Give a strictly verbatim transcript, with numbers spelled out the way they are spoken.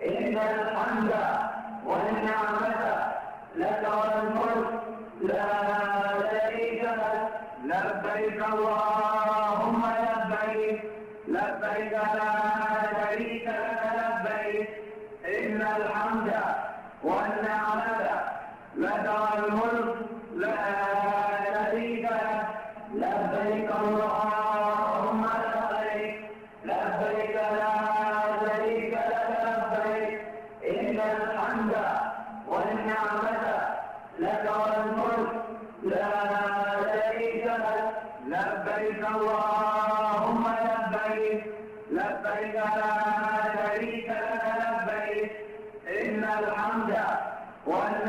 إن الحمد والنعمة لك والملك لا شريك لك. لبيك اللهم لبيك لبيك لا شريك لك لبيك. إن الحمد والنعمة لك والملك لا شريك لك. لبيك اللهم لبيك لبيك لا شريك لك لبيك. إن الحمد والنعمة لك والملك لا شريك لك. لبيك اللهم لبيك لبيك لا شريك لك لبيك. إن الحمد والنعمة